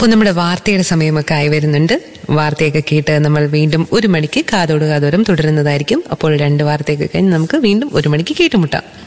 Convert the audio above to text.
അപ്പോൾ നമ്മുടെ വാർത്തയുടെ സമയമൊക്കെ ആയി വരുന്നുണ്ട്. വാർത്തയൊക്കെ കേട്ട് നമ്മൾ വീണ്ടും 1 മണിക്ക് കാതോട് കാതോരം തുടരുന്നതായിരിക്കും. അപ്പോൾ 2 വാർത്തയൊക്കെ കഴിഞ്ഞ് നമുക്ക് വീണ്ടും 1 മണിക്ക് കേട്ടുമുട്ടാം.